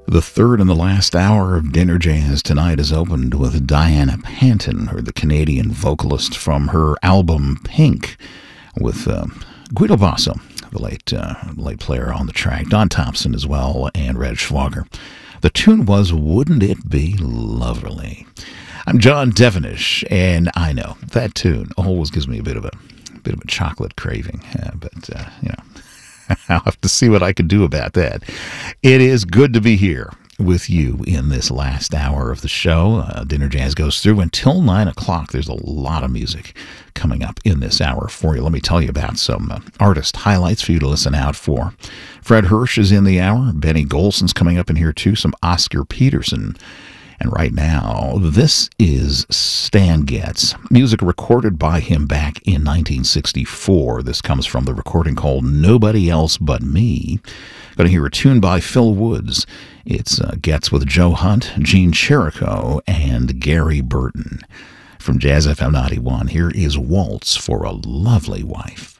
The third and the last hour of Dinner Jazz tonight is opened with Diana Panton, or the Canadian vocalist from her album Pink, with Guido Basso, the late player on the track, Don Thompson as well, and Red Schwager. The tune was Wouldn't It Be Lovely? I'm John Devenish, and I know that tune always gives me a bit of a chocolate craving, but I'll have to see what I can do about that. It is good to be here with you in this last hour of the show. Dinner Jazz goes through until 9 o'clock. There's a lot of music coming up in this hour for you. Let me tell you about some artist highlights for you to listen out for. Fred Hirsch is in the hour. Benny Golson's coming up in here too. Some Oscar Peterson. And right now, this is Stan Getz, music recorded by him back in 1964. This comes from the recording called Nobody Else But Me. Going to hear a tune by Phil Woods. It's Getz with Joe Hunt, Gene Cherico, and Gary Burton. From Jazz FM 91, here is Waltz for a Lovely Wife.